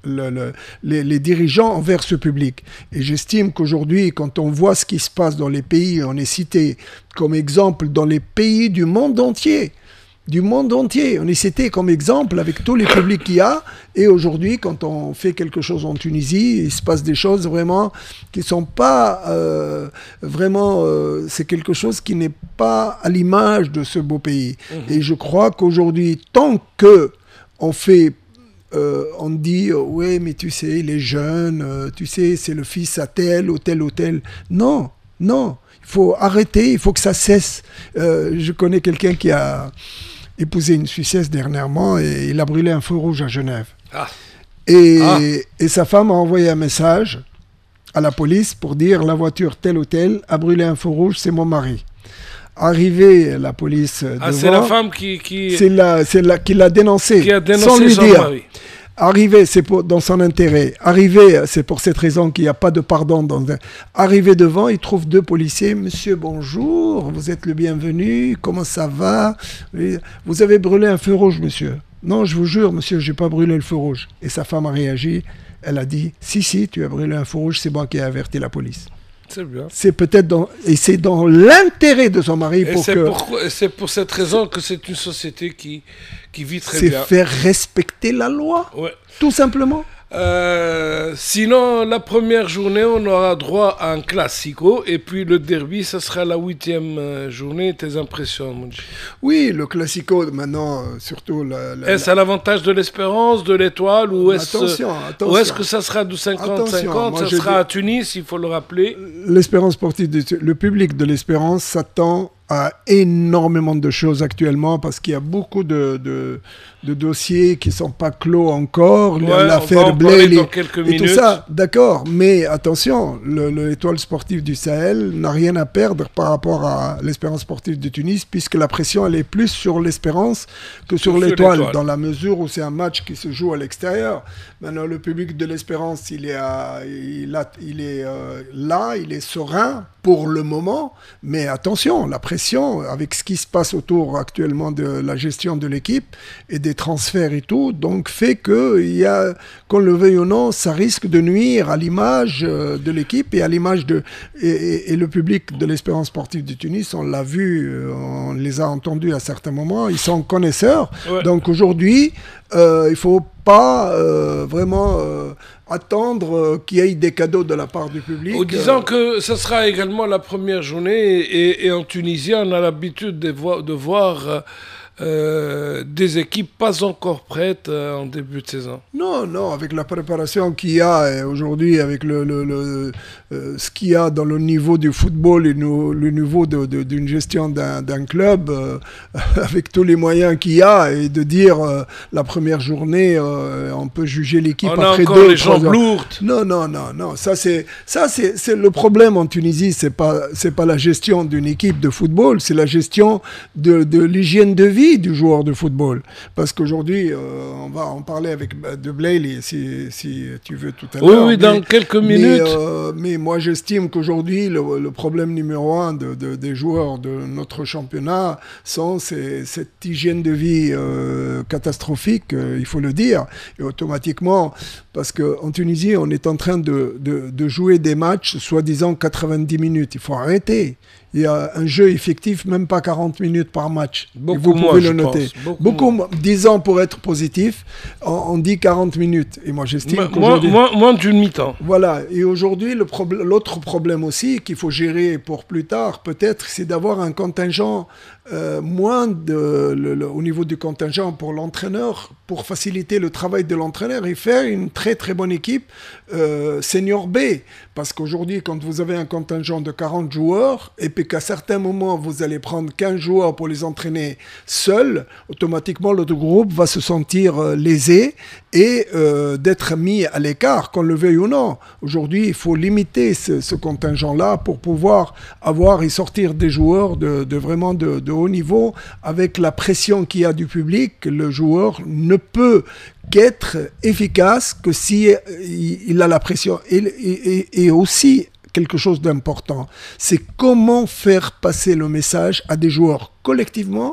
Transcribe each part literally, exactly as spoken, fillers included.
le, le, les, les dirigeants envers ce public. Et j'estime qu'aujourd'hui, quand on voit ce qui se passe dans les pays, on est cité comme exemple dans les pays du monde entier, du monde entier. On est cité comme exemple avec tous les publics qu'il y a. Et aujourd'hui, quand on fait quelque chose en Tunisie, il se passe des choses vraiment qui ne sont pas euh, vraiment... Euh, c'est quelque chose qui n'est pas à l'image de ce beau pays. Mmh. Et je crois qu'aujourd'hui, tant que on fait... Euh, on dit, euh, ouais, mais tu sais, les jeunes, euh, tu sais, c'est le fils à tel ou tel ou tel. Non, non. Il faut arrêter, il faut que ça cesse. Euh, je connais quelqu'un qui a... épousé une Suissesse dernièrement et il a brûlé un feu rouge à Genève. Ah. Et, ah. et sa femme a envoyé un message à la police pour dire la voiture telle ou telle a brûlé un feu rouge, c'est mon mari. Arrivé la police ah, devant, c'est la femme qui, qui... C'est la, c'est la, qui l'a dénoncé, qui a dénoncé sans lui son dire. Mari. Arrivé, c'est pour, dans son intérêt. Arrivé, c'est pour cette raison qu'il n'y a pas de pardon. Dans... Arrivé devant, il trouve deux policiers. Monsieur, bonjour, vous êtes le bienvenu, comment ça va? Vous avez brûlé un feu rouge, monsieur. Non, je vous jure, monsieur, je n'ai pas brûlé le feu rouge. Et sa femme a réagi. Elle a dit, si, si, tu as brûlé un feu rouge, c'est moi qui ai averti la police. C'est bien. C'est peut-être dans... Et c'est dans l'intérêt de son mari et pour c'est que... Pourquoi... C'est pour cette raison que c'est une société qui, qui vit très c'est bien. C'est faire respecter la loi, ouais. Tout simplement. Euh, sinon, la première journée, on aura droit à un classico. Et puis le derby, ça sera la huitième journée. Tes impressions, Mounji? Oui, le classico, maintenant, surtout... La, la, est-ce à l'avantage de l'Espérance, de l'Étoile, ou est-ce, attention, attention. ou est-ce que ça sera du cinquante cinquante? Ça sera dis... à Tunis, il faut le rappeler. L'Espérance sportive, de... le public de l'Espérance s'attend à énormément de choses actuellement parce qu'il y a beaucoup de, de, de dossiers qui ne sont pas clos encore. Ouais, l'affaire Blay et, et tout ça, d'accord. Mais attention, le, le Étoile sportive du Sahel n'a rien à perdre par rapport à l'Espérance sportive de Tunis puisque la pression elle est plus sur l'Espérance que sur, sur l'Étoile, dans la mesure où c'est un match qui se joue à l'extérieur. Maintenant, le public de l'Espérance, il est, à, il a, il est euh, là, il est serein pour le moment, mais attention, la pression avec ce qui se passe autour actuellement de la gestion de l'équipe et des transferts et tout, donc fait que il y a, qu'on le veuille ou non, ça risque de nuire à l'image de l'équipe et à l'image de et, et, et le public de l'Espérance sportive de Tunis, on l'a vu, on les a entendus à certains moments, ils sont connaisseurs, ouais. Donc aujourd'hui, euh, il faut pas euh, vraiment euh, attendre euh, qu'il y ait des cadeaux de la part du public. En disant euh... que ce sera également la première journée et, et en Tunisie, on a l'habitude de voir, de voir euh, des équipes pas encore prêtes euh, en début de saison. Non, non, avec la préparation qu'il y a aujourd'hui, avec le, le, le, euh, ce qu'il y a dans le niveau du football et no, le niveau de, de, d'une gestion d'un, d'un club, euh, avec tous les moyens qu'il y a, et de dire euh, la première journée, euh, on peut juger l'équipe on après a encore deux, les jambes lourdes. Non, non, non, non. Ça, c'est, ça, c'est, c'est le problème en Tunisie. C'est pas, c'est pas la gestion d'une équipe de football, c'est la gestion de, de l'hygiène de vie du joueur de football. Parce qu'aujourd'hui, euh, on va en parler avec de Blay, si, si tu veux tout à oui, l'heure. Oui, mais, dans quelques minutes. Mais, euh, mais moi, j'estime qu'aujourd'hui, le, le problème numéro un de, de, des joueurs de notre championnat sont ces, cette hygiène de vie euh, catastrophique, euh, il faut le dire. Et automatiquement, parce qu'en Tunisie, on est en train de, de, de jouer des matchs, soi-disant quatre-vingt-dix minutes. Il faut arrêter. Il y a un jeu effectif, même pas quarante minutes par match. Beaucoup et vous moins, pouvez le noter. Beaucoup, Beaucoup moins. Disons pour être positif, on, on dit quarante minutes. Et moi, j'estime M- qu'aujourd'hui... Moins, moins d'une mi-temps. Voilà. Et aujourd'hui, le prob- l'autre problème aussi qu'il faut gérer pour plus tard, peut-être, c'est d'avoir un contingent euh, moins de, le, le, au niveau du contingent pour l'entraîneur, pour faciliter le travail de l'entraîneur et faire une très très bonne équipe euh, senior B. Parce qu'aujourd'hui, quand vous avez un contingent de quarante joueurs, et puis qu'à certains moments, vous allez prendre quinze joueurs pour les entraîner seuls, automatiquement, l'autre groupe va se sentir euh, lésé et euh, d'être mis à l'écart, qu'on le veuille ou non. Aujourd'hui, il faut limiter ce, ce contingent-là pour pouvoir avoir et sortir des joueurs de, de vraiment de, de haut niveau. Avec la pression qu'il y a du public, le joueur ne peut qu'être efficace que si il a la pression. Et, et, et aussi, quelque chose d'important, c'est comment faire passer le message à des joueurs collectivement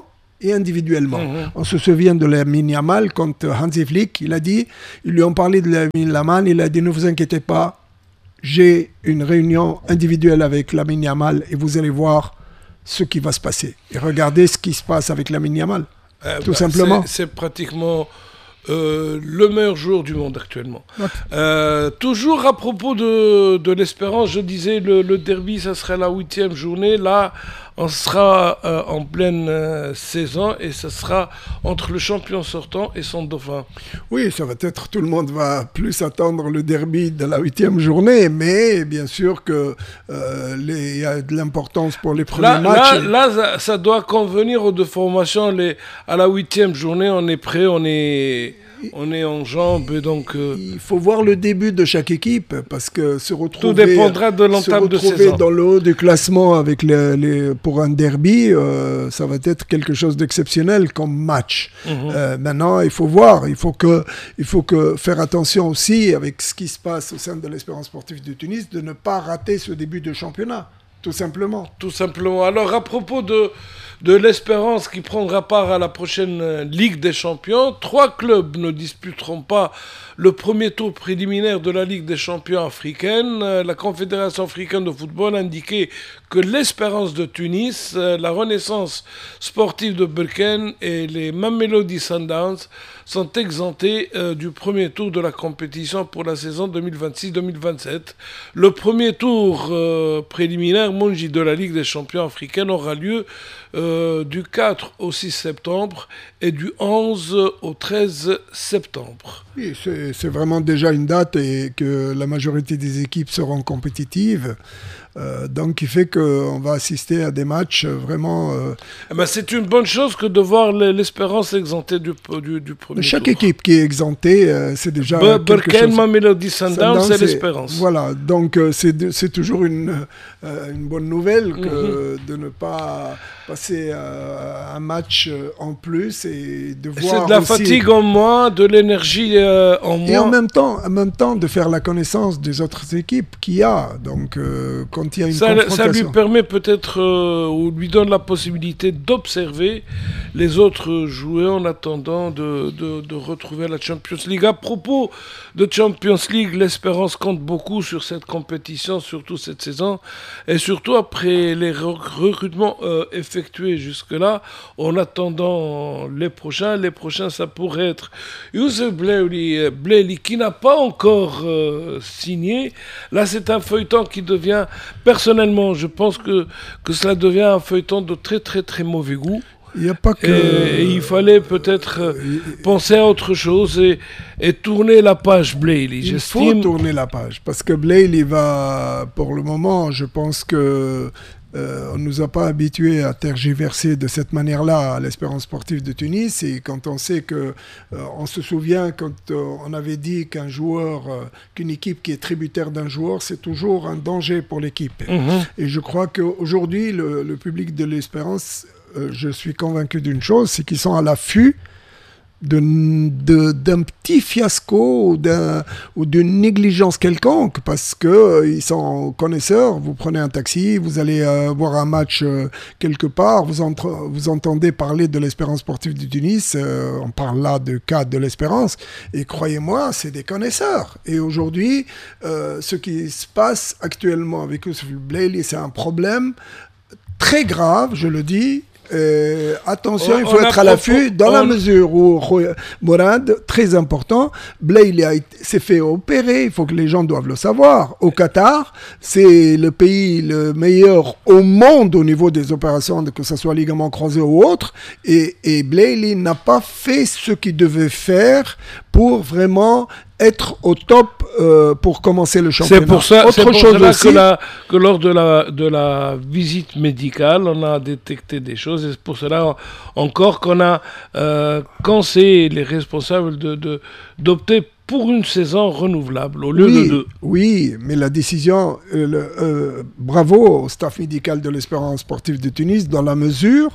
et individuellement. Mmh. On se souvient de Lamine Yamal, quand Hansi Flick, il a dit, ils lui ont parlé de Lamine Yamal, il a dit, ne vous inquiétez pas, j'ai une réunion individuelle avec Lamine Yamal et vous allez voir ce qui va se passer. Et regardez ce qui se passe avec Lamine Yamal, euh, tout bah, simplement. C'est, c'est pratiquement euh, le meilleur joueur du monde actuellement. Okay. Euh, toujours à propos de, de l'Espérance, je disais le, le derby, ça serait la huitième journée. Là, on sera euh, en pleine euh, saison et ce sera entre le champion sortant et son dauphin. Oui, ça va être, tout le monde va plus attendre le derby de la huitième journée, mais bien sûr qu'il euh, y a de l'importance pour les premiers là, matchs. Là, et... là ça, ça doit convenir aux deux formations. Les, à la huitième journée, on est prêt, on est... On est en jambes, et donc... Euh... Il faut voir le début de chaque équipe, parce que se retrouver... Tout dépendra de l'entame de saison. Se retrouver dans le haut du classement avec les, les, pour un derby, euh, ça va être quelque chose d'exceptionnel comme match. Mm-hmm. euh, maintenant, il faut voir, il faut, que, il faut que faire attention aussi avec ce qui se passe au sein de l'Espérance sportive de Tunis, de ne pas rater ce début de championnat, tout simplement. Tout simplement. Alors, à propos de... de l'Espérance qui prendra part à la prochaine Ligue des Champions. Trois clubs ne disputeront pas le premier tour préliminaire de la Ligue des Champions africaine. La Confédération africaine de football a indiqué que l'Espérance de Tunis, la Renaissance sportive de Berkane et les Mamelodi Sundowns sont exemptés euh, du premier tour de la compétition pour la saison deux mille vingt-six deux mille vingt-sept. Le premier tour euh, préliminaire, Monji, de la Ligue des Champions africaine aura lieu euh, du quatre au six septembre et du onze au treize septembre. Oui, c'est, c'est vraiment déjà une date et que la majorité des équipes seront compétitives. Euh, donc, il fait qu'on va assister à des matchs vraiment... Euh... Eh ben, c'est une bonne chose que de voir l'Espérance exemptée du, du, du premier Chaque tour. équipe qui est exemptée, euh, c'est déjà Be- quelque Berkane, chose... Mamelodi Sundowns, c'est l'Espérance. Voilà, donc euh, c'est, de, c'est toujours une, euh, une bonne nouvelle que mm-hmm. de ne pas passer euh, un match en plus et de voir c'est de la aussi... fatigue en moins, de l'énergie euh, en moins. Et en même temps, en même temps de faire la connaissance des autres équipes qu'il y a. Donc, euh, quand il y a une ça, confrontation... ça lui permet peut-être, euh, ou lui donne la possibilité d'observer les autres joueurs en attendant de, de, de retrouver la Champions League. À propos de Champions League, l'Espérance compte beaucoup sur cette compétition, surtout cette saison, et surtout après les recrutements euh, effectués jusque-là, en attendant les prochains. Les prochains, ça pourrait être Youssef Blaili, Blaili qui n'a pas encore euh, signé. Là, c'est un feuilleton qui devient... Personnellement, je pense que, que cela devient un feuilleton de très très très mauvais goût. Il n'y a pas que... Et, et il fallait peut-être euh, penser à autre chose et, et tourner la page Blaili. Il J'estime... faut tourner la page, parce que Blaili va, pour le moment, je pense que euh, on ne nous a pas habitués à tergiverser de cette manière-là à l'Espérance sportive de Tunis. Et quand on sait que, euh, on se souvient quand euh, on avait dit qu'un joueur, euh, qu'une équipe qui est tributaire d'un joueur, c'est toujours un danger pour l'équipe. Mm-hmm. Et je crois qu'aujourd'hui, le, le public de l'Espérance, euh, je suis convaincu d'une chose, c'est qu'ils sont à l'affût De, de, d'un petit fiasco ou, d'un, ou d'une négligence quelconque, parce qu'ils euh, sont connaisseurs. Vous prenez un taxi, vous allez euh, voir un match euh, quelque part, vous, entre, vous entendez parler de l'Espérance sportive de Tunis, euh, on parle là de cas de l'Espérance, et croyez-moi, c'est des connaisseurs. Et aujourd'hui, euh, ce qui se passe actuellement avec Youssef Blaili, c'est un problème très grave, je le dis. Euh, attention, on, il faut être à l'affût dans on... la mesure où Morad, très important, Blaili s'est fait opérer, il faut que les gens doivent le savoir. Au Qatar, c'est le pays le meilleur au monde au niveau des opérations, que ce soit ligament croisé ou autre, et, et Blaili n'a pas fait ce qu'il devait faire pour vraiment être au top euh, pour commencer le championnat. C'est pour ça, Autre c'est pour chose cela aussi, que, la, que lors de la, de la visite médicale, on a détecté des choses. Et c'est pour cela encore qu'on a euh, conseillé les responsables de, de, d'opter pour une saison renouvelable au lieu oui, de deux. Oui, mais la décision, euh, le, euh, bravo au staff médical de l'Espérance sportive de Tunis, dans la mesure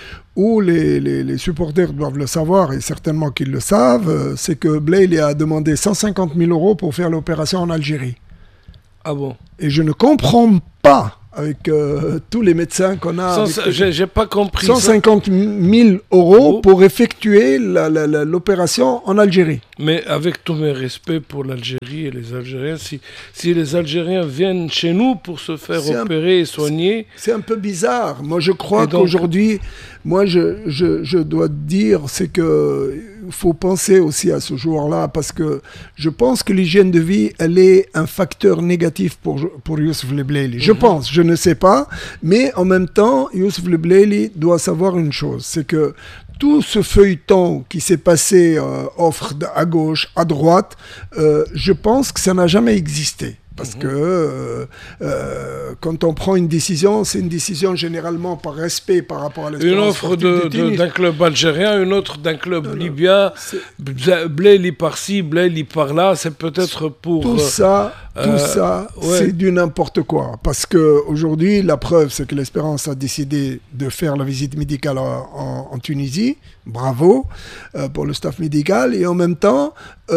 où les, les, les supporters doivent le savoir, et certainement qu'ils le savent, euh, c'est que Blaili a demandé cent cinquante mille euros pour faire l'opération en Algérie. Ah bon? Et je ne comprends pas avec euh, tous les médecins qu'on a. J'ai, j'ai pas compris. cent cinquante mille euros pour effectuer la, la, la, l'opération en Algérie. Mais avec tous mes respects pour l'Algérie et les Algériens, si, si les Algériens viennent chez nous pour se faire c'est opérer un, et soigner... C'est un peu bizarre. Moi, je crois donc, qu'aujourd'hui, moi, je, je, je dois dire, c'est que il faut penser aussi à ce joueur-là, parce que je pense que l'hygiène de vie, elle est un facteur négatif pour, pour Youssef L'Eblaili. Je mm-hmm. pense, je ne sais pas, mais en même temps, Youssef L'Eblaili doit savoir une chose, c'est que tout ce feuilleton qui s'est passé, euh, offre à gauche, à droite, euh, je pense que ça n'a jamais existé. Parce mmh. que euh, euh, quand on prend une décision, c'est une décision généralement par respect par rapport à l'espérance. Une offre de, de, d'un club algérien, une autre d'un club non, libyen, Blaili par-ci, Blaili par-là, c'est peut-être pour... Tout ça, euh, tout ça ouais. c'est du n'importe quoi. Parce qu'aujourd'hui, la preuve, c'est que l'Espérance a décidé de faire la visite médicale en, en, en Tunisie. Bravo euh, pour le staff médical. Et en même temps,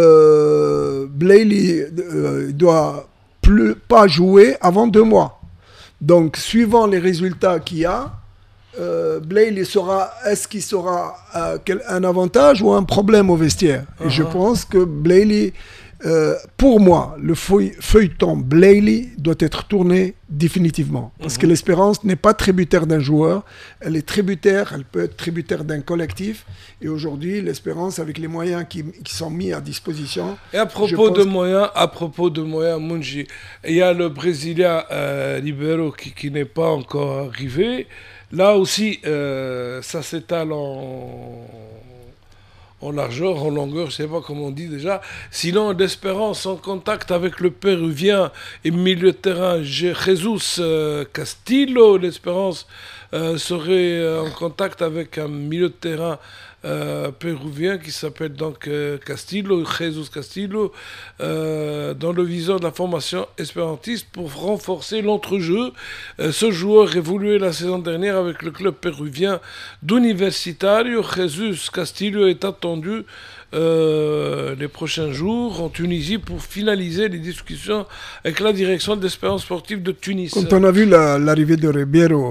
euh, Blaili euh, doit... Plus, pas jouer avant deux mois. Donc, suivant les résultats qu'il y a, euh, Blaili sera, est-ce qu'il sera euh, quel, un avantage ou un problème au vestiaire? Uh-huh. Et je pense que Blaili, euh, pour moi, le feuille, feuilleton Blaili doit être tourné définitivement. Parce uh-huh. que l'Espérance n'est pas tributaire d'un joueur, elle est tributaire, elle peut être tributaire d'un collectif. Et aujourd'hui, l'Espérance, avec les moyens qui, qui sont mis à disposition... Et à propos de moyens, à propos de moyens, Mounji, il y a le Brésilien euh, Libero qui, qui n'est pas encore arrivé. Là aussi, euh, ça s'étale en... en largeur, en longueur, je ne sais pas comment on dit déjà. Sinon, l'Espérance en contact avec le Péruvien et milieu de terrain Jesus euh, Castillo. L'Espérance euh, serait euh, en contact avec un milieu de terrain euh, péruvien qui s'appelle donc euh, Castillo, Jesus Castillo, euh, dans le viseur de la formation espérantiste pour renforcer l'entrejeu. Euh, ce joueur évoluait la saison dernière avec le club péruvien d'Universitario. Jesus Castillo est attendu Euh, les prochains jours en Tunisie pour finaliser les discussions avec la direction de l'Espérance sportive de Tunis. Quand on a vu la, l'arrivée de Ribeiro,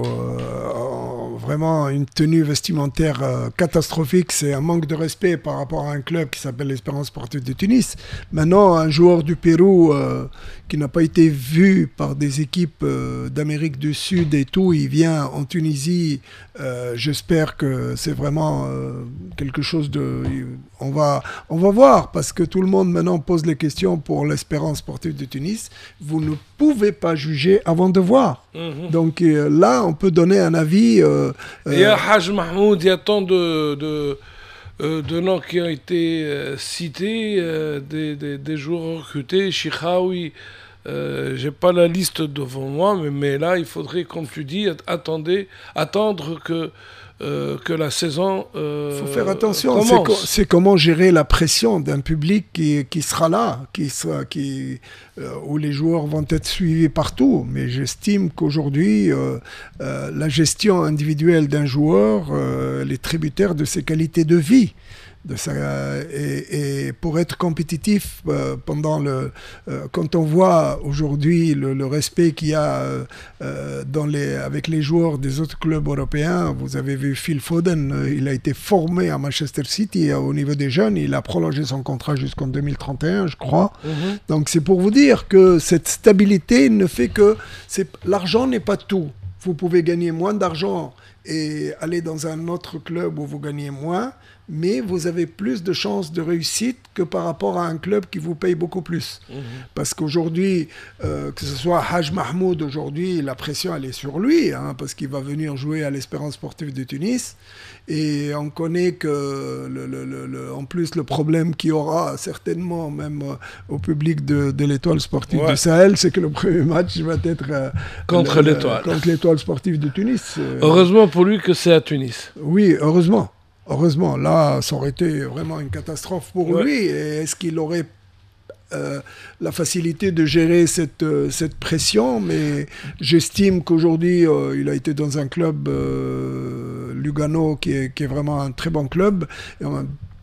euh, vraiment une tenue vestimentaire euh, catastrophique, c'est un manque de respect par rapport à un club qui s'appelle l'Espérance sportive de Tunis. Maintenant, un joueur du Pérou euh, qui n'a pas été vu par des équipes euh, d'Amérique du Sud et tout, il vient en Tunisie. Euh, j'espère que c'est vraiment euh, quelque chose de... On va, on va voir, parce que tout le monde maintenant pose les questions pour l'Espérance sportive de Tunis. Vous ne pouvez pas juger avant de voir. Mm-hmm. Donc euh, là, on peut donner un avis. Euh, il y a Haj Mahmoud, il y a tant de... de... Euh, de noms qui ont été euh, cités, euh, des, des, des joueurs recrutés, Chikhaoui, euh, j'ai pas la liste devant moi, mais, mais là, il faudrait, comme tu dis, attendez, attendre que, euh, que la saison Il euh, faut faire attention, c'est, co- c'est comment gérer la pression d'un public qui, qui sera là, qui sera, qui, euh, où les joueurs vont être suivis partout. Mais j'estime qu'aujourd'hui, euh, euh, la gestion individuelle d'un joueur, euh, elle est tributaire de ses qualités de vie. De sa, et, et pour être compétitif euh, pendant le euh, quand on voit aujourd'hui le, le respect qu'il y a euh, dans les, avec les joueurs des autres clubs européens, vous avez vu Phil Foden, euh, il a été formé à Manchester City euh, au niveau des jeunes, il a prolongé son contrat jusqu'en deux mille trente et un, je crois. Mm-hmm. Donc c'est pour vous dire que cette stabilité ne fait que c'est, l'argent n'est pas tout. Vous pouvez gagner moins d'argent et aller dans un autre club où vous gagnez moins, mais vous avez plus de chances de réussite que par rapport à un club qui vous paye beaucoup plus. Mmh. Parce qu'aujourd'hui, euh, que ce soit Haj Mahmoud, aujourd'hui, la pression, elle est sur lui, hein, parce qu'il va venir jouer à l'Espérance sportive de Tunis. Et on connaît que, le, le, le, le, en plus, le problème qu'il y aura certainement, même euh, au public de, de l'Étoile sportive ouais. du Sahel, c'est que le premier match va être euh, contre, le, l'étoile. contre l'Étoile sportive de Tunis. Heureusement pour lui que c'est à Tunis. Oui, heureusement. Heureusement, là, ça aurait été vraiment une catastrophe pour ouais. lui. Et est-ce qu'il aurait euh, la facilité de gérer cette, euh, cette pression? Mais j'estime qu'aujourd'hui, euh, il a été dans un club, euh, Lugano, qui est, qui est vraiment un très bon club. Et en même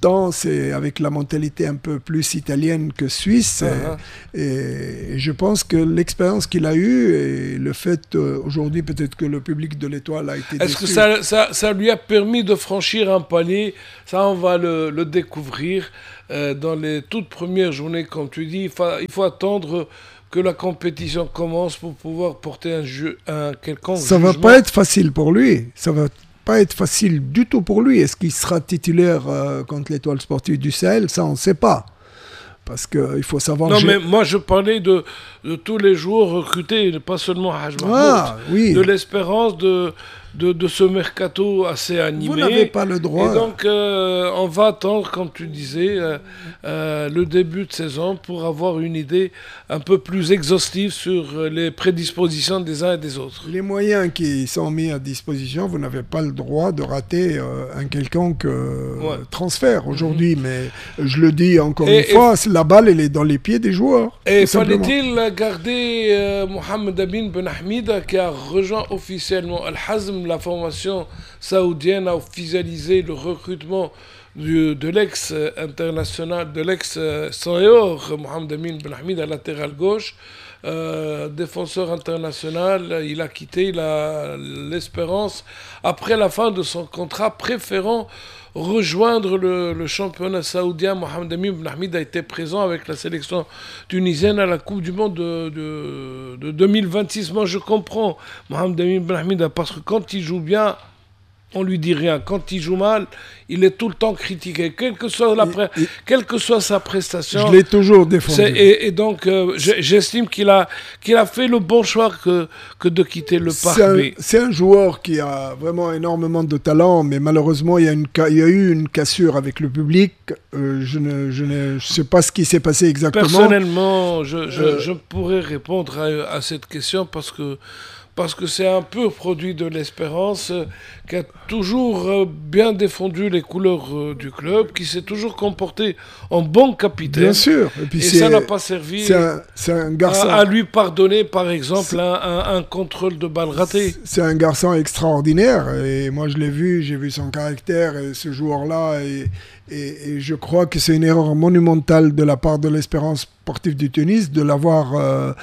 temps, c'est avec la mentalité un peu plus italienne que suisse. Uh-huh. Et, et je pense que l'expérience qu'il a eue et le fait euh, aujourd'hui peut-être que le public de l'Étoile a été Est-ce déçu. que ça, ça, ça lui a permis de franchir un palier? Ça, on va le, le découvrir euh, dans les toutes premières journées, comme tu dis. Il faut, il faut attendre que la compétition commence pour pouvoir porter un, jeu, un quelconque Ça jugement. va pas être facile pour lui. Ça va pas être facile du tout pour lui. Est-ce qu'il sera titulaire euh, contre l'Étoile sportive du Sahel? Ça, on ne sait pas. Parce qu'il faut savoir... Non, j'ai- mais moi, je parlais de, de tous les joueurs recrutés, pas seulement Haj Mahmoud. Ah, oui. De l'espérance de, de, de ce mercato assez animé. Vous n'avez pas le droit. Et donc, euh, on va attendre, comme tu disais, euh, euh, le début de saison pour avoir une idée un peu plus exhaustive sur euh, les prédispositions des uns et des autres. Les moyens qui sont mis à disposition, vous n'avez pas le droit de rater euh, un quelconque euh, Ouais. transfert aujourd'hui. Mais je le dis encore Et- une fois, la balle, elle est dans les pieds des joueurs. Et tout simplement. fallait-il garder euh, Mohamed Amin Ben Hamida qui a rejoint officiellement Al-Hazm, la formation saoudienne a officialisé le recrutement du, de l'ex-international, de l'ex-senior Mohamed Amin Ben Hamida, latéral gauche, euh, défenseur international. Il a quitté la- l'Espérance après la fin de son contrat, préférant rejoindre le, le championnat saoudien. Mohamed Amin Ben Hamid a été présent avec la sélection tunisienne à la Coupe du Monde de, de, de deux mille vingt-six. Moi, je comprends Mohamed Amin Ben Hamid parce que quand il joue bien, on lui dit rien. Quand il joue mal, il est tout le temps critiqué, quelle que soit, la pré- Et- et- quelle que soit sa prestation. Je l'ai toujours défendu. C'est- Et, et donc, euh, j'ai- j'estime qu'il a, qu'il a fait le bon choix que, que de quitter le parc C'est un, B. c'est un joueur qui a vraiment énormément de talent, mais malheureusement, il y a, une, ca- il y a eu une cassure avec le public. Euh, je ne je ne sais pas ce qui s'est passé exactement. Personnellement, je, je, Euh, je pourrais répondre à, à cette question parce que parce que c'est un pur produit de l'Espérance euh, qui a toujours euh, bien défendu les couleurs euh, du club, qui s'est toujours comporté en bon capitaine. Bien sûr. Et puis Et c'est- ça n'a pas servi c'est un, c'est un garçon. à, à lui pardonner, par exemple, un, un- un contrôle de balle raté. C'est un garçon extraordinaire et moi je l'ai vu, j'ai vu son caractère et ce joueur-là et, et, et je crois que c'est une erreur monumentale de la part de l'Espérance sportive du Tunis de l'avoir euh,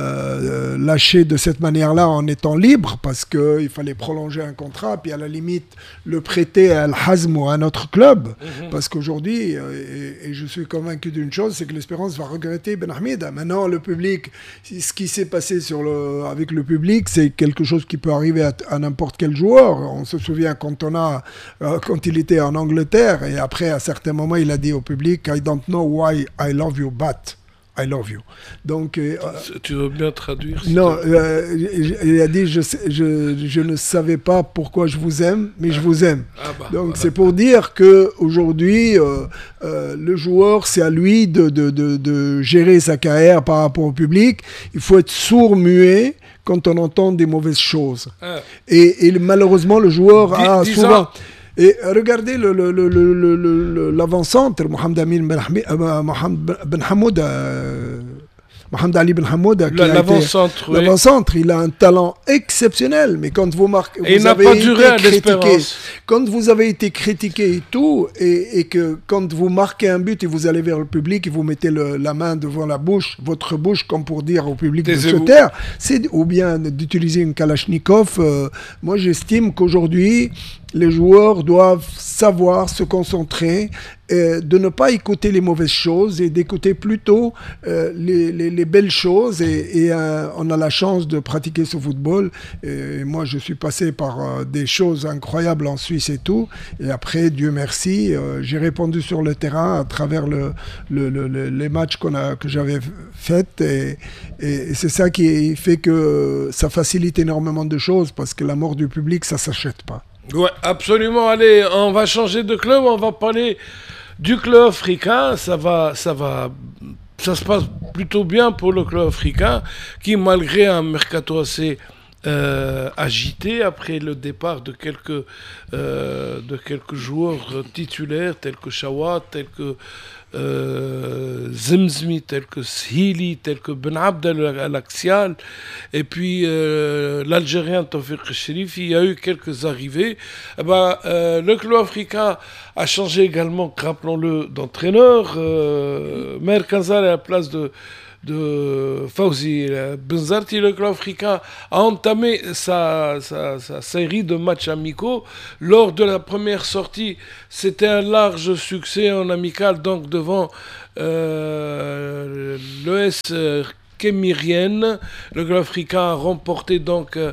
euh, lâché de cette manière-là en étant libre parce qu'il fallait prolonger un contrat puis à la limite le prêter à Al-Hazm ou à un autre club Mhm. parce qu'aujourd'hui, euh, et, et je suis convaincu d'une chose, c'est que l'Espérance va regretter Ben Hamida. Maintenant le public, ce qui s'est passé sur le, avec le public, c'est quelque chose qui peut arriver à, à n'importe quel joueur. On se souvient quand, on a, euh, quand il était en Angleterre et après, à certains moments, il a dit au public « I don't know why I love you, but I love you ». Donc, euh, Tu veux bien traduire s'il non, te plaît euh, il a dit je, sais- je, je ne savais pas pourquoi je vous aime, mais je vous aime. Ah bah, Donc voilà. c'est pour dire que aujourd'hui, euh, euh, le joueur, c'est à lui de, de, de, de gérer sa carrière par rapport au public. Il faut être sourd-muet quand on entend des mauvaises choses. Ah. Et, et malheureusement, le joueur Dis- a disons- souvent... Et regardez le, le, le, le, le- le- l'avant-centre, Mohamed Amin Ben, Hami- euh, Mohamed Ben Hamoud, euh, Mohamed Ali Ben Hamoud, qui La- a été- L'avant-centre, oui. l'avant-centre, il a un talent exceptionnel, mais quand vous marquez, Et il vous n'a avez pas été duré à critiqué, l'Espérance. quand vous avez été critiqué et tout, et, et que quand vous marquez un but et vous allez vers le public et vous mettez le- la main devant la bouche, votre bouche, comme pour dire au public de se Taisez-vous. taire, c'est ou bien d'utiliser une Kalachnikov. euh, moi, j'estime qu'aujourd'hui, les joueurs doivent savoir se concentrer, euh, de ne pas écouter les mauvaises choses et d'écouter plutôt euh, les, les- les belles choses. Et, et, euh, on a la chance de pratiquer ce football. Et moi, je suis passé par euh, des choses incroyables en Suisse et tout. Et après, Dieu merci, euh, j'ai répondu sur le terrain à travers le, le- le- le- les matchs qu'on a, que j'avais faits. Et, et- et c'est ça qui fait que ça facilite énormément de choses parce que la mort du public, ça s'achète pas. Ouais, absolument. Allez, on va changer de club. On va parler du club africain. Ça va, ça va, ça se passe plutôt bien pour le club africain, qui malgré un mercato assez euh, agité après le départ de quelques, euh, de quelques joueurs titulaires tels que Chawat, tels que euh, Zemzmi, tels que Shili, tels que Ben Abdel al-Axial, et puis euh, l'Algérien Tawfiq Cherif. Il y a eu quelques arrivées. Eh ben, euh, le club africain a changé également, rappelons-le, d'entraîneur. Euh, Maher Kanzari à la place de de Fawzi Benzarti. Le club africain a entamé sa, sa, sa série de matchs amicaux. Lors de la première sortie, c'était un large succès en amical, donc devant euh, l'E S Kémirienne. Le club africain a remporté donc euh,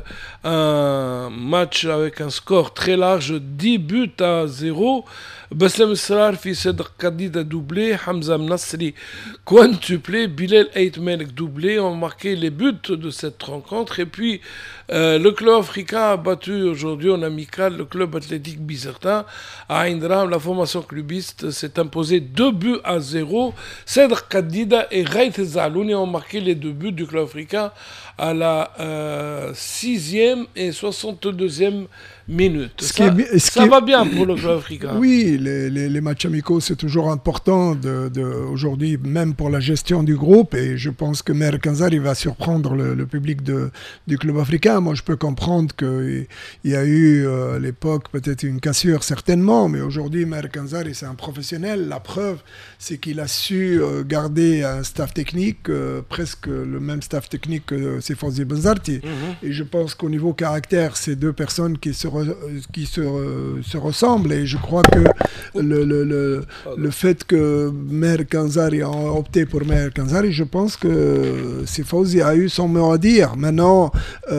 un match avec un score très large, dix buts à zéro. Bassem Srar, Cédric Kadida doublé, Hamza Mnassri quintuplé, Bilal Aitmelek doublé ont marqué les buts de cette rencontre. Et puis euh, le club africain a battu aujourd'hui en amical le club athlétique Bizertin à Aindram. La formation clubiste s'est imposée deux buts à zéro. Cédric Kadida et Raït Zalouni ont marqué les deux buts du club africain à la euh, sixième et soixante-deuxième minute. Ce ça qui est, ce ça qui va est... bien pour le club africain. Oui, les, les, les matchs amicaux, c'est toujours important de, de, aujourd'hui, même pour la gestion du groupe. Et je pense que Maher Kanzari va surprendre le, le public de, du club africain. Moi, je peux comprendre qu'il y a eu euh, à l'époque peut-être une cassure, certainement. Mais aujourd'hui, Maher Kanzari, c'est un professionnel. La preuve, c'est qu'il a su euh, garder un staff technique, euh, presque le même staff technique que c'est Fawzi Benzarti. Mm-hmm. Et je pense qu'au niveau caractère, c'est deux personnes qui se qui se, se ressemblent, et je crois que le, le, le, le fait que Maher Kanzari a opté pour Maher Kanzari, je pense que c'est Fawzi a eu son mot à dire. Maintenant,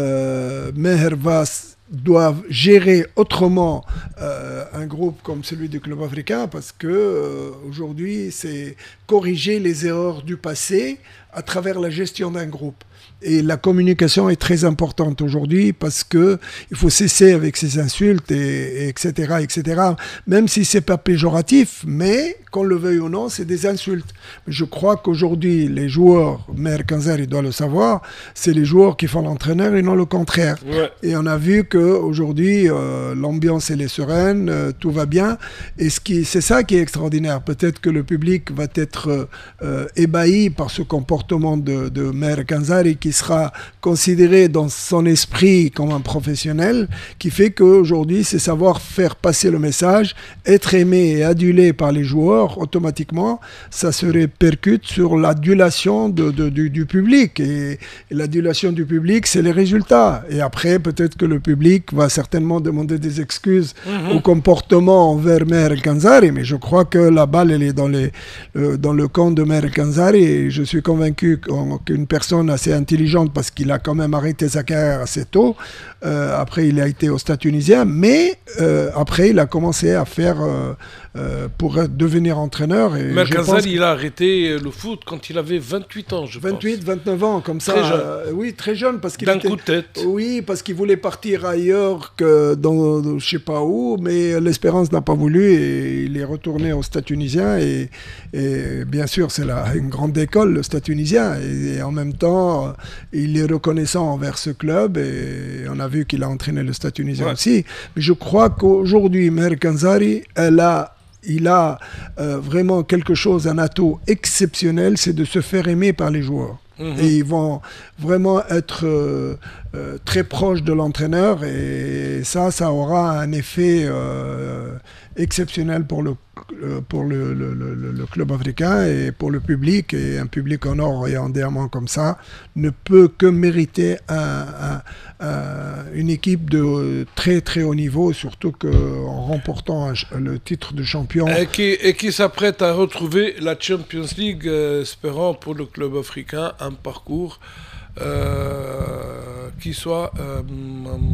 euh, Maher va doivent gérer autrement euh, un groupe comme celui du club africain, parce que euh, aujourd'hui c'est corriger les erreurs du passé à travers la gestion d'un groupe. Et la communication est très importante aujourd'hui, parce que il faut cesser avec ces insultes et, et etc etc. Même si c'est pas péjoratif, mais qu'on le veuille ou non, c'est des insultes. Je crois qu'aujourd'hui les joueurs, Maher Kanzari doit le savoir, c'est les joueurs qui font l'entraîneur et non le contraire. Ouais. Et on a vu que aujourd'hui euh, l'ambiance elle est sereine, euh, tout va bien. Et ce qui, c'est ça qui est extraordinaire. Peut-être que le public va être euh, ébahi par ce comportement de, de Maher Kanzari, qui sera considéré dans son esprit comme un professionnel, qui fait qu'aujourd'hui, c'est savoir faire passer le message, être aimé et adulé par les joueurs, automatiquement, ça se répercute sur l'adulation de, de, du, du public. Et, et l'adulation du public, c'est les résultats. Et après, peut-être que le public va certainement demander des excuses mmh. au comportement envers Maher Kanzari, mais je crois que la balle, elle est dans, les, euh, dans le camp de Maher Kanzari, et je suis convaincu qu'une personne assez intelligente, parce qu'il a quand même arrêté sa carrière assez tôt. Euh, après, il a été au Stade tunisien, mais euh, après, il a commencé à faire euh, euh, pour devenir entraîneur. Maher Kanzari, que... il a arrêté le foot quand il avait vingt-huit ans, je vingt-huit, pense. vingt-neuf ans, comme ça. Très jeune. Euh, oui, très jeune. Parce qu'il D'un était... coup de tête. Oui, parce qu'il voulait partir ailleurs que dans, dans je sais pas où, mais l'Espérance n'a pas voulu, et il est retourné au Stade tunisien. Et, et bien sûr, c'est là une grande école, le Stade tunisien. Et, et en même temps, il est reconnaissant envers ce club, et on a vu qu'il a entraîné le Stade tunisien ouais. aussi. Mais je crois qu'aujourd'hui, Maher Kanzari, elle a, il a euh, vraiment quelque chose, un atout exceptionnel, c'est de se faire aimer par les joueurs. Mmh. Et ils vont vraiment être euh, euh, très proches de l'entraîneur, et ça, ça aura un effet euh, exceptionnel pour le pour le, le, le, le club africain et pour le public. Et un public en or et en diamant comme ça ne peut que mériter un, un, un, une équipe de très très haut niveau, surtout qu'en remportant un, le titre de champion. Et qui, et qui s'apprête à retrouver la Champions League, euh, espérant pour le club africain un parcours euh, qui soit euh,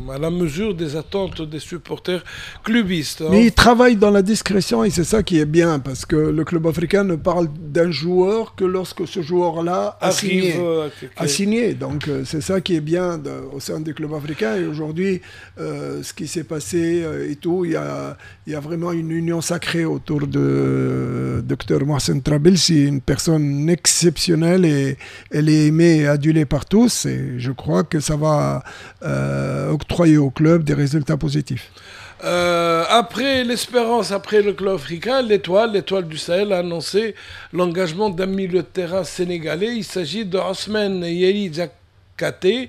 à la mesure des attentes des supporters clubistes. Mais ils travaillent dans la discrétion et c'est ça qui est bien, parce que le club africain ne parle d'un joueur que lorsque ce joueur-là a signé. A signé. Donc euh, c'est ça qui est bien de, au sein du club africain. Et aujourd'hui, euh, ce qui s'est passé euh, et tout, il y a, il y a vraiment une union sacrée autour de euh, docteur Mohsen Trabil. C'est une personne exceptionnelle et elle est aimée et adulée par tous. Et je crois que ça va euh, octroyer au club des résultats positifs. Euh, après l'Espérance, après le club africain, l'Étoile, l'Étoile du Sahel a annoncé l'engagement d'un milieu de terrain sénégalais. Il s'agit de Osman Yeri Diakate,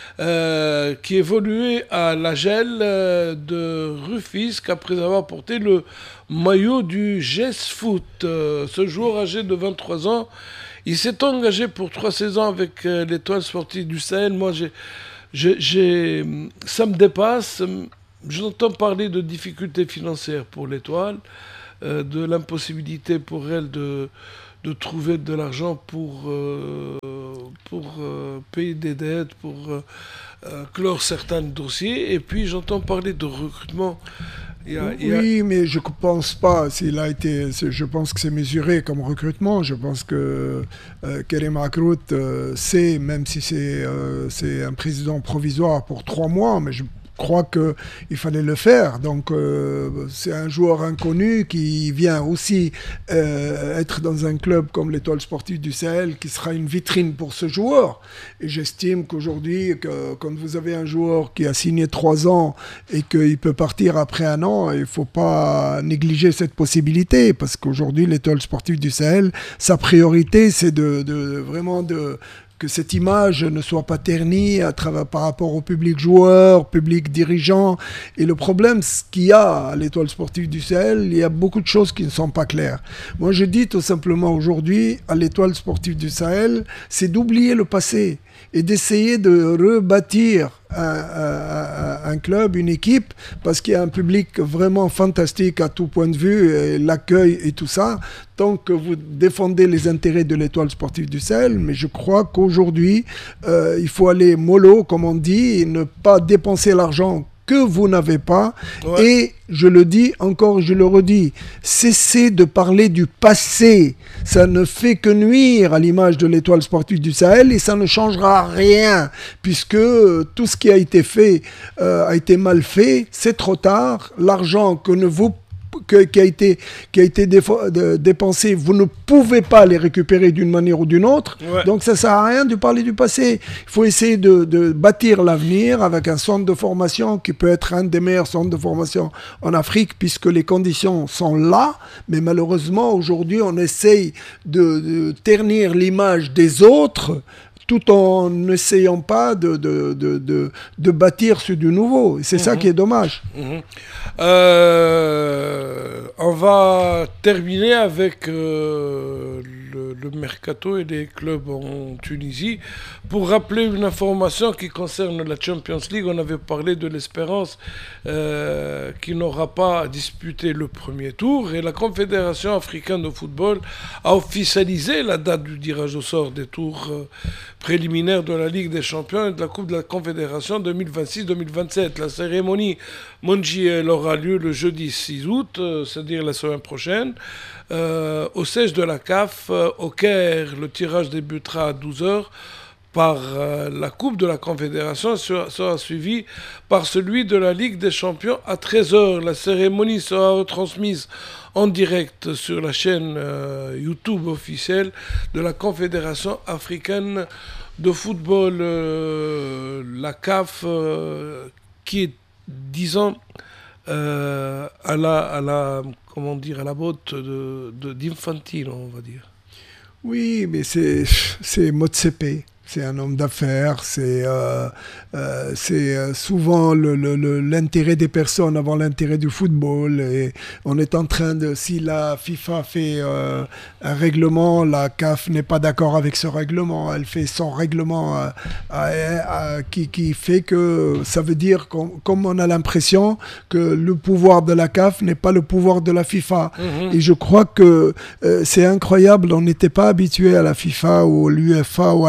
euh, qui évoluait à l'A G E L euh, de Rufisque après avoir porté le maillot du G E S Foot. Euh, ce joueur âgé de vingt-trois ans, il s'est engagé pour trois saisons avec euh, l'Étoile sportive du Sahel. Moi, j'ai, j'ai, j'ai, ça me dépasse. J'entends parler de difficultés financières pour l'Étoile, euh, de l'impossibilité pour elle de, de trouver de l'argent pour, euh, pour euh, payer des dettes, pour euh, euh, clore certains dossiers. Et puis j'entends parler de recrutement. Il y a, il y a... Oui, mais je ne pense pas. S'il a été, je pense que c'est mesuré comme recrutement. Je pense que euh, Karim Akrout euh, sait, même si c'est, euh, c'est un président provisoire pour trois mois, mais je Je crois qu'il fallait le faire. Donc, euh, c'est un joueur inconnu qui vient aussi euh, être dans un club comme l'Étoile sportive du Sahel, qui sera une vitrine pour ce joueur. Et j'estime qu'aujourd'hui, que, quand vous avez un joueur qui a signé trois ans et qu'il peut partir après un an, il ne faut pas négliger cette possibilité. Parce qu'aujourd'hui, l'Étoile sportive du Sahel, sa priorité, c'est de, de vraiment de... que cette image ne soit pas ternie à travers, par rapport au public joueur, public dirigeant. Et le problème, ce qu'il y a à l'Étoile sportive du Sahel, il y a beaucoup de choses qui ne sont pas claires. Moi, je dis tout simplement aujourd'hui, à l'Étoile sportive du Sahel, c'est d'oublier le passé et d'essayer de rebâtir un, un, un club, une équipe, parce qu'il y a un public vraiment fantastique à tout point de vue, et l'accueil et tout ça, tant que vous défendez les intérêts de l'Étoile sportive du Sahel. Mais je crois qu'aujourd'hui, euh, il faut aller mollo, comme on dit, et ne pas dépenser l'argent que vous n'avez pas. Ouais. Et je le dis encore, je le redis, cessez de parler du passé. Ça ne fait que nuire à l'image de l'Étoile sportive du Sahel et ça ne changera rien, puisque tout ce qui a été fait euh, a été mal fait. C'est trop tard. L'argent que ne vous Que, qui a été, qui a été défo- de, dépensé, vous ne pouvez pas les récupérer d'une manière ou d'une autre. Ouais. Donc ça ne sert à rien de parler du passé. Il faut essayer de, de bâtir l'avenir avec un centre de formation qui peut être un des meilleurs centres de formation en Afrique, puisque les conditions sont là. Mais malheureusement, aujourd'hui, on essaye de, de ternir l'image des autres, tout en n'essayant pas de, de, de, de, de bâtir sur du nouveau. Et c'est mmh. ça qui est dommage. Mmh. Euh, on va terminer avec euh, le, le mercato et les clubs en Tunisie. Pour rappeler une information qui concerne la Champions League, on avait parlé de l'Espérance euh, qui n'aura pas à disputer le premier tour. Et la Confédération africaine de football a officialisé la date du tirage au sort des tours euh, préliminaire de la Ligue des Champions et de la Coupe de la Confédération deux mille vingt-six deux mille vingt-sept. La cérémonie mondiale aura lieu le jeudi six août, euh, c'est-à-dire la semaine prochaine, euh, au siège de la C A F, euh, au Caire. Le tirage débutera à douze heures par euh, la Coupe de la Confédération, sera, sera suivi par celui de la Ligue des Champions à treize heures. La cérémonie sera retransmise en direct sur la chaîne euh, YouTube officielle de la Confédération africaine de football, euh, la C A F, euh, qui est, disons, euh, à la, à la, comment dire, à la botte de, de, d'Infantino, on va dire. Oui, mais c'est, c'est Motsepe. C'est un homme d'affaires, c'est, euh, euh, c'est euh, souvent le, le, le, l'intérêt des personnes avant l'intérêt du football. Et on est en train de, si la FIFA fait euh, un règlement, la C A F n'est pas d'accord avec ce règlement. Elle fait son règlement euh, euh, euh, qui, qui fait que ça veut dire, qu'on, comme on a l'impression que le pouvoir de la C A F n'est pas le pouvoir de la FIFA. Mmh. Et je crois que euh, c'est incroyable, on n'était pas habitué à la FIFA ou à l'U E F A ou à la C A F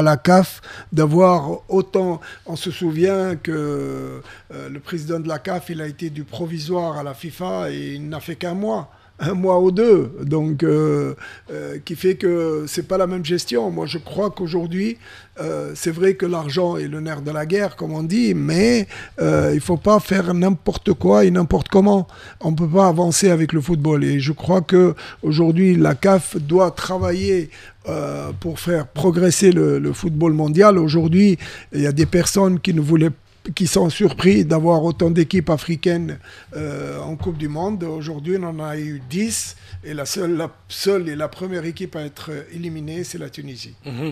F d'avoir autant. On se souvient que euh, le président de la C A F, il a été du provisoire à la FIFA et il n'a fait qu'un mois. Un mois ou deux, donc euh, euh, qui fait que c'est pas la même gestion. Moi, je crois qu'aujourd'hui, euh, c'est vrai que l'argent est le nerf de la guerre, comme on dit, mais euh, il faut pas faire n'importe quoi et n'importe comment. On peut pas avancer avec le football. Et je crois que aujourd'hui, la C A F doit travailler euh, pour faire progresser le, le football mondial. Aujourd'hui, il y a des personnes qui ne voulaient pas qui sont surpris d'avoir autant d'équipes africaines euh, en Coupe du Monde. Aujourd'hui, on en a eu dix, et la seule, la seule et la première équipe à être éliminée, c'est la Tunisie. Mmh.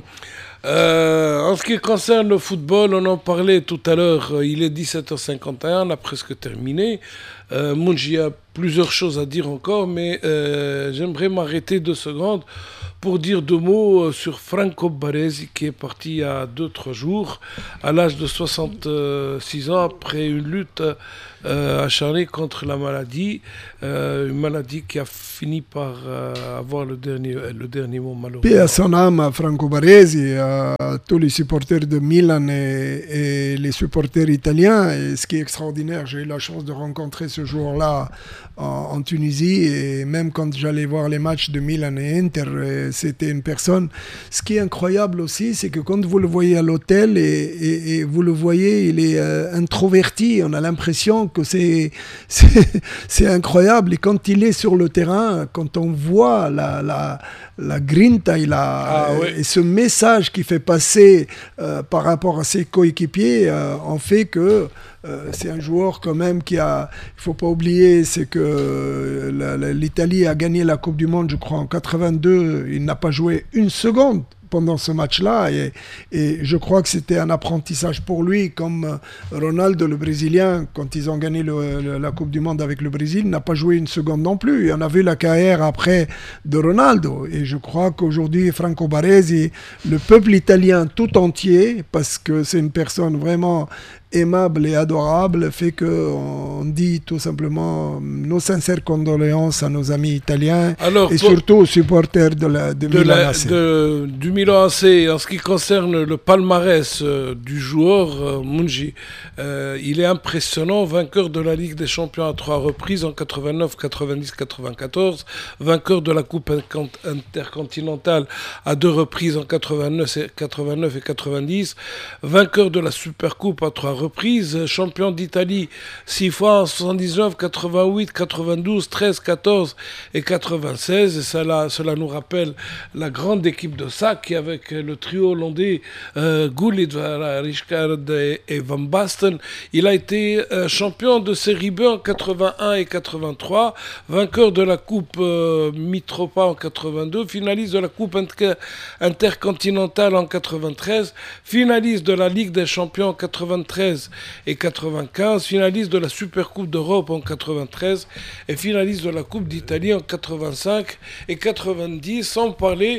Euh, en ce qui concerne le football, on en parlait tout à l'heure, il est dix-sept heures cinquante et un, on a presque terminé. Euh, Mounji, il y a plusieurs choses à dire encore, mais euh, j'aimerais m'arrêter deux secondes pour dire deux mots sur Franco Baresi, qui est parti il y a deux trois jours, à l'âge de soixante-six ans, après une lutte euh, acharnée contre la maladie, euh, une maladie qui a fini par euh, avoir le dernier, le dernier mot, malheureusement. Paix à son âme à Franco Baresi, à tous les supporters de Milan et, et les supporters italiens. Et ce qui est extraordinaire, j'ai eu la chance de rencontrer ce jour-là en, en Tunisie, et même quand j'allais voir les matchs de Milan et Inter, c'était une personne. Ce qui est incroyable aussi, c'est que quand vous le voyez à l'hôtel et, et, et vous le voyez, il est euh, introverti. On a l'impression que c'est, c'est, c'est incroyable. Et quand il est sur le terrain, quand on voit la, la, la grinta, il a, ah, oui. et ce message qu'il fait passer euh, par rapport à ses coéquipiers, euh, en fait que Euh, c'est un joueur quand même qui a... Il ne faut pas oublier, c'est que euh, la, la, l'Italie a gagné la Coupe du Monde, je crois, en quatre-vingt-deux. Il n'a pas joué une seconde pendant ce match-là, et, et je crois que c'était un apprentissage pour lui, comme Ronaldo, le Brésilien, quand ils ont gagné le, le, la Coupe du Monde avec le Brésil, n'a pas joué une seconde non plus. Et on a vu la carrière après de Ronaldo, et je crois qu'aujourd'hui, Franco Baresi, le peuple italien tout entier, parce que c'est une personne vraiment aimable et adorable, fait qu'on dit tout simplement nos sincères condoléances à nos amis italiens. Alors, et surtout aux supporters de, la, de, de Milan A C. De, du Milan A C, en ce qui concerne le palmarès euh, du joueur, euh, Mounji, euh, il est impressionnant, vainqueur de la Ligue des Champions à trois reprises, en quatre-vingt-neuf, quatre-vingt-dix, quatre-vingt-quatorze, vainqueur de la Coupe intercontinentale à deux reprises, en quatre-vingt-neuf et quatre-vingt-dix, vainqueur de la Supercoupe à trois reprises, champion d'Italie six fois en soixante-dix-neuf, quatre-vingt-huit, quatre-vingt-douze, treize, quatorze et quatre-vingt-seize. Et cela, cela nous rappelle la grande équipe de S A C avec le trio hollandais euh, Gullit, Rijkaard et, et Van Basten. Il a été euh, champion de Série B en quatre-vingt-un et quatre-vingt-trois, vainqueur de la Coupe euh, Mitropa en quatre-vingt-deux, finaliste de la Coupe inter- intercontinentale en quatre-vingt-treize, finaliste de la Ligue des Champions en quatre-vingt-treize et quatre-vingt-quinze, finaliste de la Supercoupe d'Europe en quatre-vingt-treize et finaliste de la Coupe d'Italie en quatre-vingt-cinq et quatre-vingt-dix, sans parler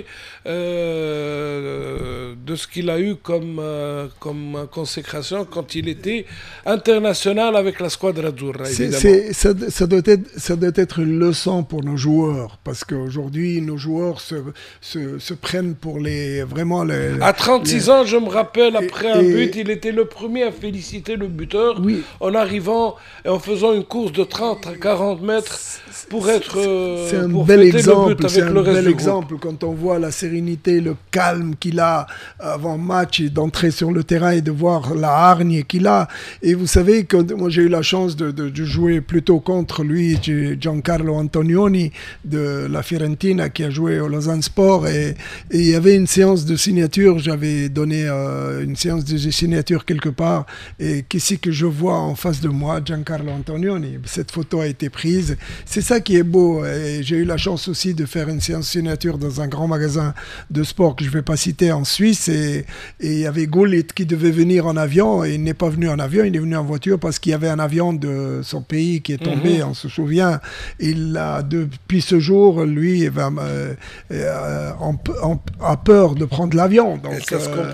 euh, de ce qu'il a eu comme, euh, comme consécration quand il était international avec la Squadra Azzurra. C'est, c'est, ça, ça, doit être, ça doit être une leçon pour nos joueurs, parce qu'aujourd'hui, nos joueurs se, se, se prennent pour les... Vraiment les... À trente-six les... ans, je me rappelle, après et, un but, et... il était le premier à féliciter le buteur, oui. en arrivant et en faisant une course de trente à quarante mètres pour être euh, c'est un pour bel exemple, le but avec c'est un le reste bel du exemple groupe. Quand on voit la sérénité, le calme qu'il a avant match et d'entrer sur le terrain et de voir la hargne qu'il a. Et vous savez que moi j'ai eu la chance de, de, de jouer plutôt contre lui, Giancarlo Antonioni de la Fiorentina qui a joué au Lausanne Sport, et, et il y avait une séance de signature, j'avais donné euh, une séance de signature quelque part, et qu'est-ce que je vois en face de moi, Giancarlo Antonioni. Cette photo a été prise, c'est ça qui est beau. Et j'ai eu la chance aussi de faire une séance signature dans un grand magasin de sport que je ne vais pas citer en Suisse, et, et il y avait Gullit qui devait venir en avion, et il n'est pas venu en avion, il est venu en voiture parce qu'il y avait un avion de son pays qui est tombé, mmh. on se souvient. Il a, depuis ce jour, lui, euh, euh, on, on, a peur de prendre l'avion. Donc, et ça euh, se comprend.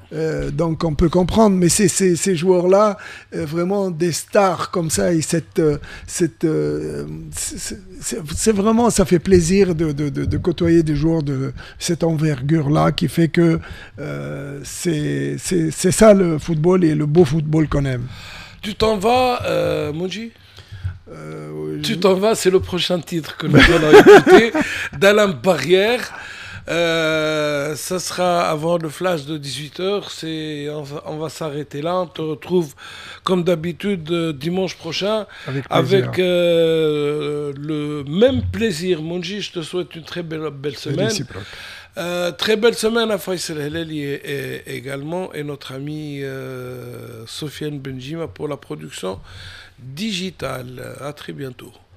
Euh, donc on peut comprendre, mais c'est, c'est, ces joueurs-là, euh, vraiment des stars comme ça, et cette, euh, cette, euh, c'est, c'est, c'est vraiment, ça fait plaisir de, de, de, de côtoyer des joueurs de cette envergure-là qui fait que euh, c'est, c'est, c'est ça le football et le beau football qu'on aime. Tu t'en vas, euh, Mounji Euh, Tu t'en vas, c'est le prochain titre que nous allons écouter d'Alain Barrière. Euh, ça sera avant le flash de dix-huit heures. C'est, on, va, on va s'arrêter là. On te retrouve comme d'habitude euh, dimanche prochain avec, avec euh, le même plaisir. Mounji, je te souhaite une très belle, belle semaine. Euh, très belle semaine à Faisal Helali également et notre amie euh, Sofiane Benjima pour la production digitale. À très bientôt.